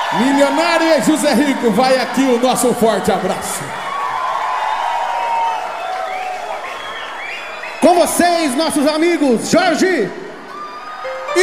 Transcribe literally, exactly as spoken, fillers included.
Milionário e José Rico, vai aqui o nosso forte abraço. Com vocês, nossos amigos, Jorge